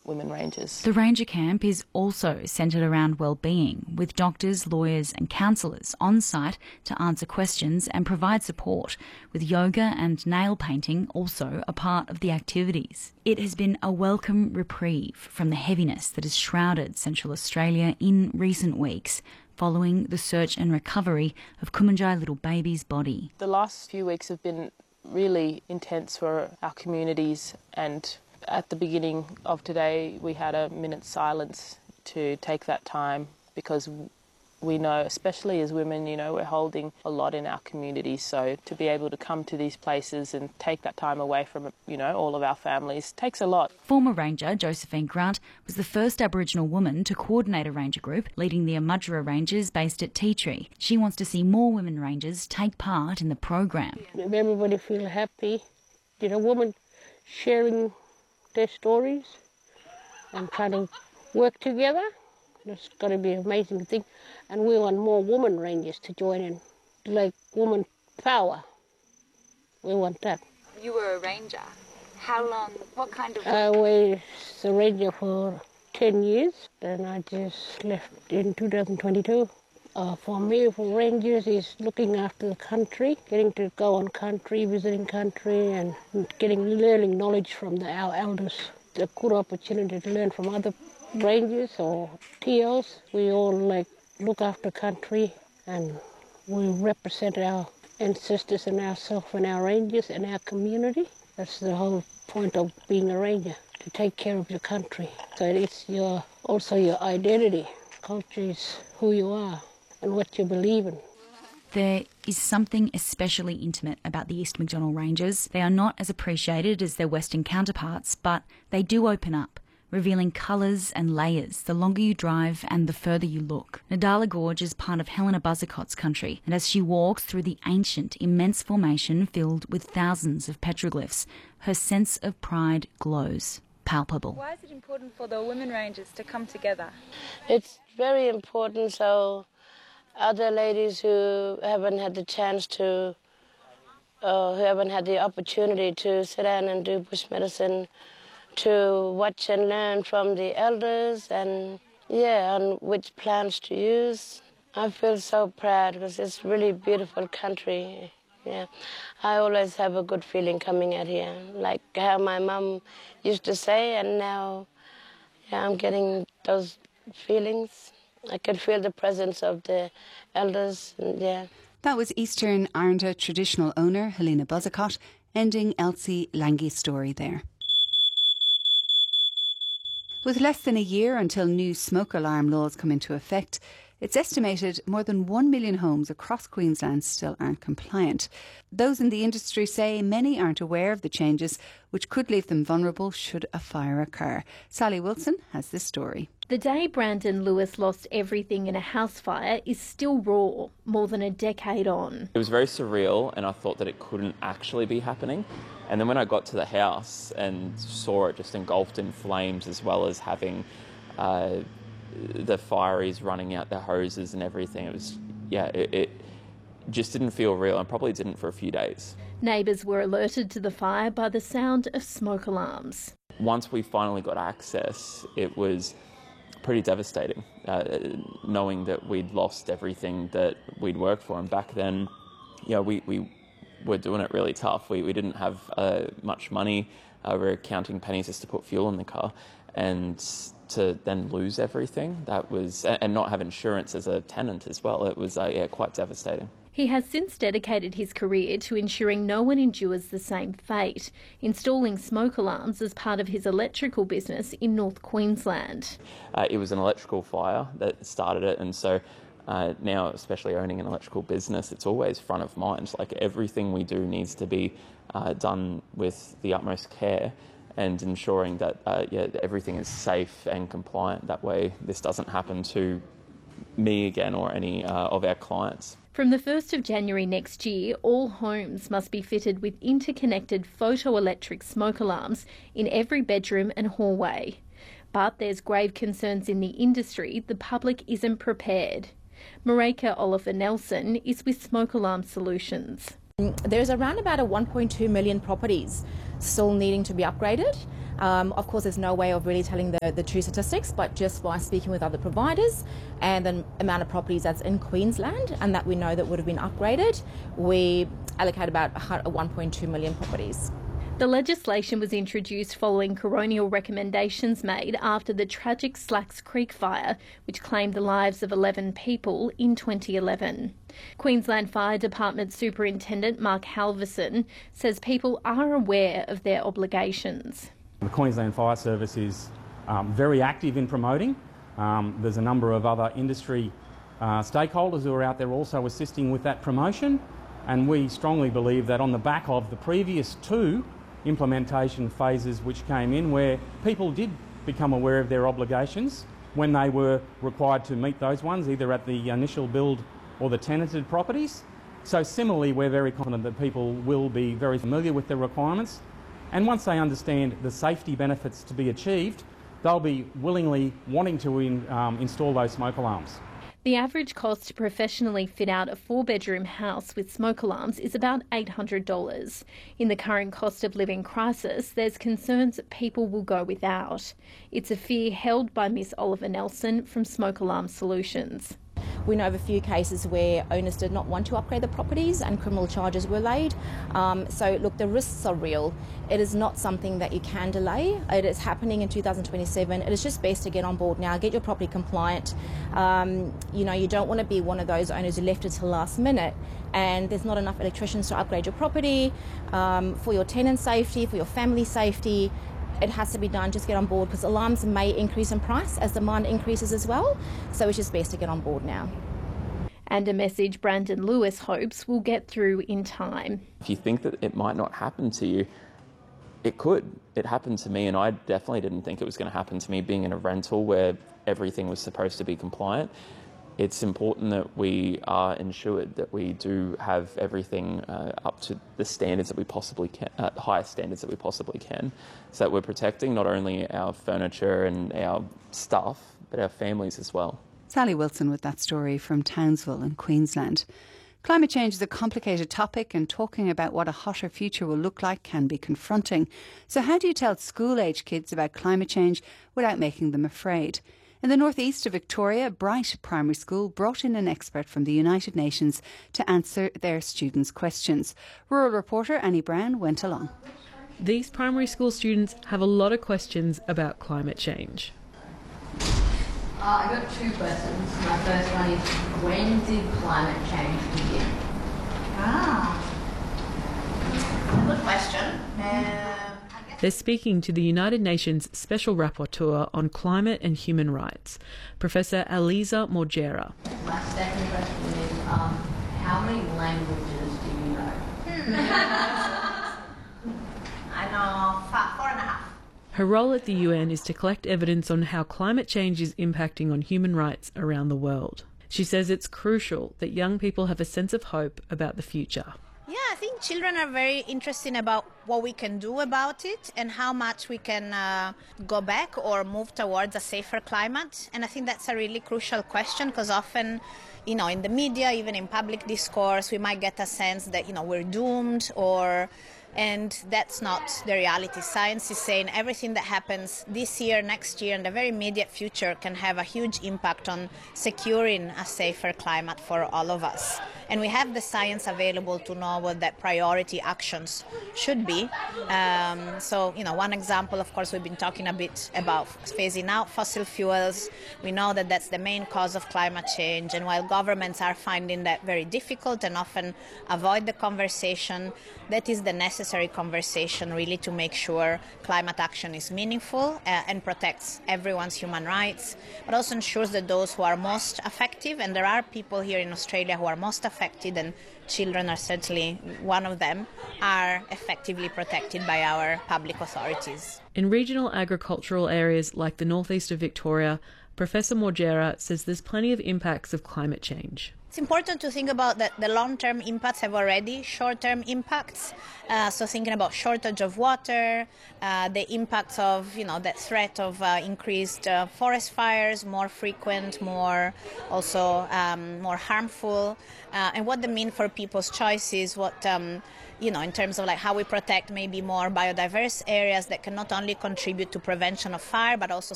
women rangers. The ranger camp is also centred around well-being, with doctors, lawyers and counsellors on site to answer questions and provide support, with yoga and nail painting also a part of the activities. It has been a welcome reprieve from the heaviness that has shrouded Central Australia in recent weeks, following the search and recovery of Kumanjai little baby's body. The last few weeks have been really intense for our communities, and at the beginning of today we had a minute's silence to take that time, because we know, especially as women, you know, we're holding a lot in our community, so to be able to come to these places and take that time away from, you know, all of our families takes a lot. Former ranger Josephine Grant was the first Aboriginal woman to coordinate a ranger group, leading the Amudgera Rangers based at Tea Tree. She wants to see more women rangers take part in the program. Everybody feel happy, you know, women sharing their stories and trying to work together. It's got to be an amazing thing. And we want more women rangers to join in, like woman power. We want that. You were a ranger. How long, what kind of... I was a ranger for 10 years, and I just left in 2022. For me, for rangers is looking after the country, getting to go on country, visiting country, and learning knowledge from our elders. It's a good opportunity to learn from other rangers or TLs. We all look after country, and we represent our ancestors and ourselves and our rangers and our community. That's the whole point of being a ranger, to take care of your country. So it's also your identity. Culture is who you are and what you believe in. There is something especially intimate about the East McDonnell Rangers. They are not as appreciated as their Western counterparts, but they do open up, revealing colours and layers the longer you drive and the further you look. Nadala Gorge is part of Helena Buzzacot's country, and as she walks through the ancient, immense formation filled with thousands of petroglyphs, her sense of pride glows, palpable. Why is it important for the women rangers to come together? It's very important so other ladies who haven't had the chance to, who haven't had the opportunity to sit down and do bush medicine, to watch and learn from the elders and, on which plants to use. I feel so proud because it's really beautiful country. Yeah, I always have a good feeling coming out here, like how my mum used to say, and now I'm getting those feelings. I can feel the presence of the elders, and That was Eastern Arnda traditional owner Helena Buzzacott, ending Elsie Langie's story there. With less than a year until new smoke alarm laws come into effect, it's estimated more than 1 million homes across Queensland still aren't compliant. Those in the industry say many aren't aware of the changes, which could leave them vulnerable should a fire occur. Sally Wilson has this story. The day Brandon Lewis lost everything in a house fire is still raw, more than a decade on. It was very surreal, and I thought that it couldn't actually be happening. And then when I got to the house and saw it just engulfed in flames, as well as having the fireys running out the hoses and everything, it was, it just didn't feel real, and probably didn't for a few days. Neighbours were alerted to the fire by the sound of smoke alarms. Once we finally got access, it was pretty devastating, knowing that we'd lost everything that we'd worked for. And back then, we were doing it really tough. We didn't have much money. We were counting pennies just to put fuel in the car. And to then lose everything, that was, and not have insurance as a tenant as well, it was quite devastating. He has since dedicated his career to ensuring no one endures the same fate, installing smoke alarms as part of his electrical business in North Queensland. It was an electrical fire that started it, and so now, especially owning an electrical business, it's always front of mind. Like, everything we do needs to be done with the utmost care, and ensuring that everything is safe and compliant. That way this doesn't happen to me again or any of our clients. From the 1st of January next year, all homes must be fitted with interconnected photoelectric smoke alarms in every bedroom and hallway. But there's grave concerns in the industry the public isn't prepared. Marika Oliver Nelson is with Smoke Alarm Solutions. There's around about 1.2 million properties still needing to be upgraded. Of course, there's no way of really telling the true statistics, but just by speaking with other providers and the amount of properties that's in Queensland and that we know that would have been upgraded, we allocate about 1.2 million properties. The legislation was introduced following coronial recommendations made after the tragic Slacks Creek fire, which claimed the lives of 11 people in 2011. Queensland Fire Department Superintendent Mark Halverson says people are aware of their obligations. The Queensland Fire Service is very active in promoting. There's a number of other industry stakeholders who are out there also assisting with that promotion, and we strongly believe that on the back of the previous 2 implementation phases which came in, where people did become aware of their obligations when they were required to meet those ones, either at the initial build or the tenanted properties. So similarly, we're very confident that people will be very familiar with their requirements, and once they understand the safety benefits to be achieved, they'll be willingly wanting to install those smoke alarms. The average cost to professionally fit out a 4-bedroom house with smoke alarms is about $800. In the current cost of living crisis, there's concerns that people will go without. It's a fear held by Miss Oliver Nelson from Smoke Alarm Solutions. We know of a few cases where owners did not want to upgrade the properties and criminal charges were laid. So look, the risks are real. It is not something that you can delay. It is happening in 2027. It is just best to get on board now, get your property compliant. You don't want to be one of those owners who left it till last minute and there's not enough electricians to upgrade your property for your tenant safety, for your family safety. It has to be done. Just get on board, because alarms may increase in price as demand increases as well. So it's just best to get on board now. And a message Brandon Lewis hopes will get through in time. If you think that it might not happen to you, it could. It happened to me, and I definitely didn't think it was going to happen to me being in a rental where everything was supposed to be compliant. It's important that we are ensured that we do have everything up to the standards that we possibly can, highest standards that we possibly can, so that we're protecting not only our furniture and our stuff, but our families as well. Sally Wilson with that story from Townsville in Queensland. Climate change is a complicated topic, and talking about what a hotter future will look like can be confronting. So how do you tell school-age kids about climate change without making them afraid? In the northeast of Victoria, Bright Primary School brought in an expert from the United Nations to answer their students' questions. Rural reporter Annie Brown went along. These primary school students have a lot of questions about climate change. I got 2 questions. My first one is, when did climate change begin? Good question. They're speaking to the United Nations Special Rapporteur on Climate and Human Rights, Professor Eliza Morgera. My second question is, how many languages do you know? I know 4.5. Her role at the UN is to collect evidence on how climate change is impacting on human rights around the world. She says it's crucial that young people have a sense of hope about the future. Yeah, I think children are very interested about what we can do about it and how much we can go back or move towards a safer climate. And I think that's a really crucial question, because often, in the media, even in public discourse, we might get a sense that, we're doomed and that's not the reality. Science is saying everything that happens this year, next year, and the very immediate future can have a huge impact on securing a safer climate for all of us. And we have the science available to know what that priority actions should be. One example, of course, we've been talking a bit about phasing out fossil fuels. We know that that's the main cause of climate change. And while governments are finding that very difficult and often avoid the conversation, that is the necessary conversation really to make sure climate action is meaningful and protects everyone's human rights, but also ensures that those who are most affected, and there are people here in Australia who are most affected, and children are certainly one of them, are effectively protected by our public authorities. In regional agricultural areas like the northeast of Victoria, Professor Morgera says there's plenty of impacts of climate change. It's important to think about that the long-term impacts have already short-term impacts. So thinking about shortage of water, the impacts of, that threat of increased forest fires, more frequent, more more harmful, and what they mean for people's choices, what in terms of how we protect maybe more biodiverse areas that can not only contribute to prevention of fire, but also